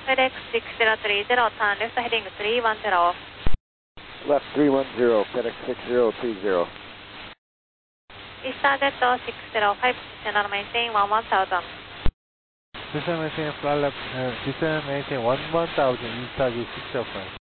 FedEx 6030, turn left heading 310. Left 310, FedEx 6030. EastJet 605, descend maintain 11,000. Descend maintain flight left, descend maintain 1000, EastJet 605.